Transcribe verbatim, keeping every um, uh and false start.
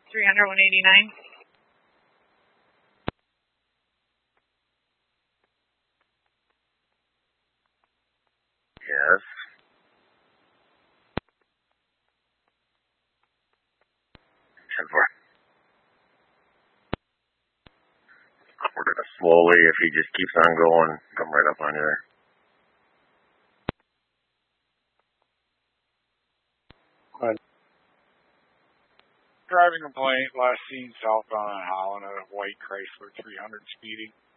three hundred, one eighty-nine. Yes. ten four. We're going to slowly, if he just keeps on going, come right up on you there. Right. Driving complaint, last seen southbound on Holland at a white Chrysler three hundred speeding.